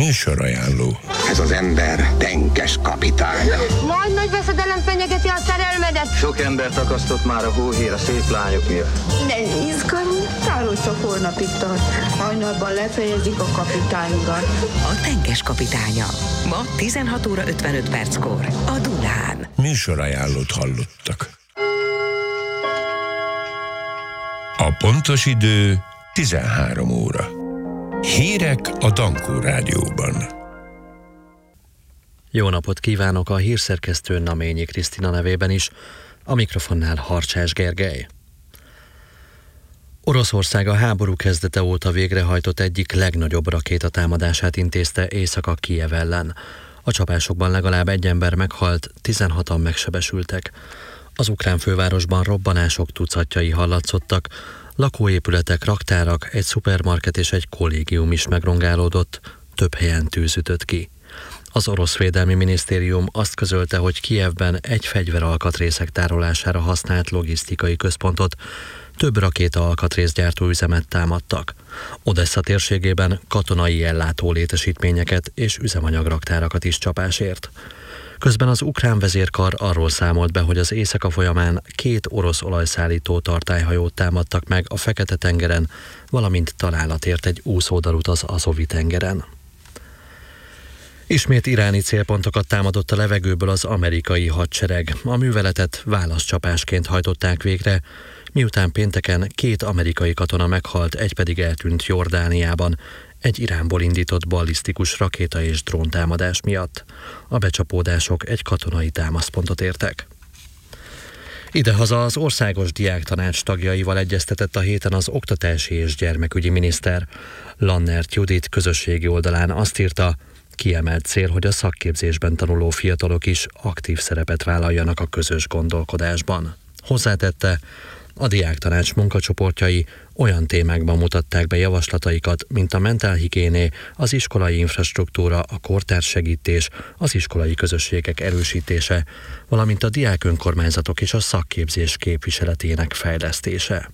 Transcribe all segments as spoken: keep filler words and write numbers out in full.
Műsorajánló. Ez az ember tenkes kapitány. Majd nagy veszedelem fenyegeti a szerelmedet. Sok embert akasztott már a hóhér a szép lányok miatt. De izgalom, távol csak holnapig tart. Hajnalban lefejezik a kapitányodat. A tenkes kapitánya. Ma tizenhat óra ötvenöt perckor a Dunán. Műsorajánlót hallottak. A pontos idő tizenhárom óra. Hírek a Dankó Rádióban. Jó napot kívánok a hírszerkesztő Naményi Krisztina nevében is, a mikrofonnál Harcsás Gergely. Oroszország a háború kezdete óta végrehajtott egyik legnagyobb rakétatámadását intézte északa Kijev ellen. A csapásokban legalább egy ember meghalt, tizenhatan megsebesültek. Az ukrán fővárosban robbanások tucatjai hallatszottak, lakóépületek, raktárak, egy szupermarket és egy kollégium is megrongálódott, több helyen tűz ütött ki. Az orosz védelmi minisztérium azt közölte, hogy Kijevben egy fegyveralkatrészek tárolására használt logisztikai központot, több rakéta alkatrészgyártó üzemet támadtak. Odessa térségében katonai ellátó létesítményeket és üzemanyagraktárakat is csapás ért. Közben az ukrán vezérkar arról számolt be, hogy az éjszaka folyamán két orosz olajszállító tartályhajót támadtak meg a Fekete-tengeren, valamint találat ért egy úszódalut az Azovi-tengeren. Ismét iráni célpontokat támadott a levegőből az amerikai hadsereg. A műveletet válaszcsapásként hajtották végre, miután pénteken két amerikai katona meghalt, egy pedig eltűnt Jordániában, egy Iránból indított ballisztikus rakéta és dróntámadás miatt. A becsapódások egy katonai támaszpontot értek. Idehaza az Országos Diáktanács tagjaival egyeztetett a héten az oktatási és gyermekügyi miniszter. Lannert Judit közösségi oldalán azt írta, kiemelt cél, hogy a szakképzésben tanuló fiatalok is aktív szerepet vállaljanak a közös gondolkodásban. Hozzátette, a diáktanács munkacsoportjai olyan témákban mutatták be javaslataikat, mint a mentálhigiéné, az iskolai infrastruktúra, a kortárs segítés, az iskolai közösségek erősítése, valamint a diák önkormányzatok és a szakképzés képviseletének fejlesztése.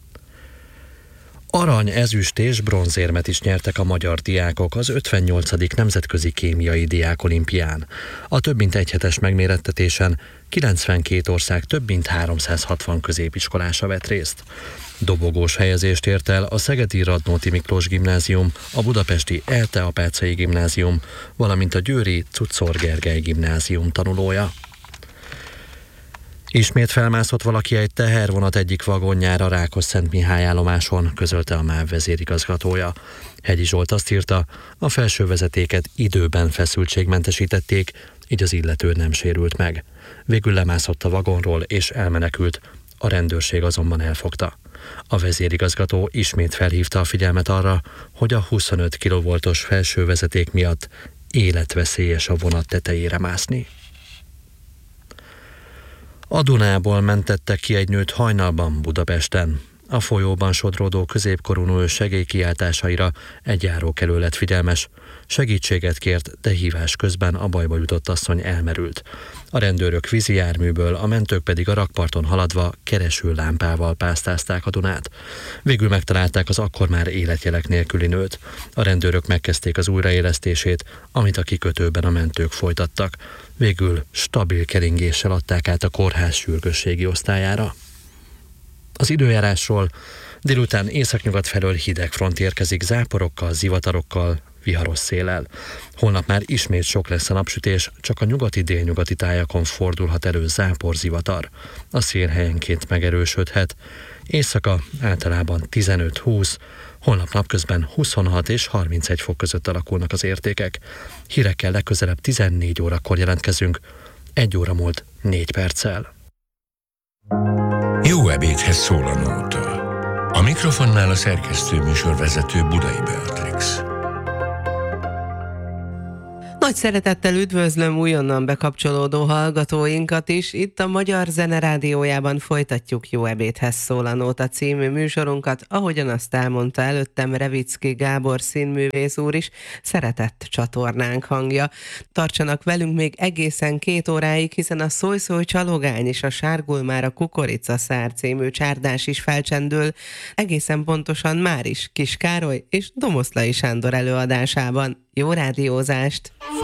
Arany, ezüst és bronzérmet is nyertek a magyar diákok az ötvennyolcadik Nemzetközi Kémiai Diákolimpián. A több mint egyhetes megmérettetésen kilencvenkét ország több mint háromszázhatvan középiskolása vett részt. Dobogós helyezést ért el a szegedi Radnóti Miklós Gimnázium, a budapesti Elte Apáczai Gimnázium, valamint a győri Cuccor Gergely Gimnázium tanulója. Ismét felmászott valaki egy tehervonat egyik vagonjára Rákosszentmihály állomáson, közölte a MÁV vezérigazgatója. Hegyi Zsolt azt írta, a felső vezetéket időben feszültségmentesítették, így az illető nem sérült meg. Végül lemászott a vagonról és elmenekült, a rendőrség azonban elfogta. A vezérigazgató ismét felhívta a figyelmet arra, hogy a huszonöt kilovoltos felső vezeték miatt életveszélyes a vonat tetejére mászni. A Dunából mentettek ki egy nőt hajnalban Budapesten. A folyóban sodródó középkorú nő segélykiáltásaira egy járókelő lett figyelmes. Segítséget kért, de hívás közben a bajba jutott asszony elmerült. A rendőrök vízi járműből, a mentők pedig a rakparton haladva kereső lámpával pásztázták a Dunát. Végül megtalálták az akkor már életjelek nélküli nőt. A rendőrök megkezdték az újraélesztését, amit a kikötőben a mentők folytattak. Végül stabil keringéssel adták át a kórház sürgősségi osztályára. Az időjárásról: délután északnyugat felől hideg front érkezik záporokkal, zivatarokkal, viharos széllel. Holnap már ismét sok lesz a napsütés, csak a nyugati-délnyugati tájakon fordulhat elő zápor-zivatar. A szél helyenként megerősödhet. Éjszaka általában tizenöt-húsz, holnap napközben huszonhat és harmincegy fok között alakulnak az értékek. Hírekkel legközelebb tizennégy órakor jelentkezünk, egy óra múlt négy perccel. Jó ebédhez szól a nóta. A mikrofonnál a szerkesztő műsorvezető Budai Beatrix. Nagy szeretettel üdvözlöm újonnan bekapcsolódó hallgatóinkat is. Itt a Magyar Zene Rádiójában folytatjuk Jó ebédhez szól a Nóta című műsorunkat. Ahogyan azt elmondta előttem Revicki Gábor színművész úr is, szeretett csatornánk hangja. Tartsanak velünk még egészen két óráig, hiszen a Szólj Szólj Csalogány és a Sárgul már a kukoricaszár című csárdás is felcsendül, egészen pontosan már is Kis Károly és Domoszlai Sándor előadásában. Jó rádiózást!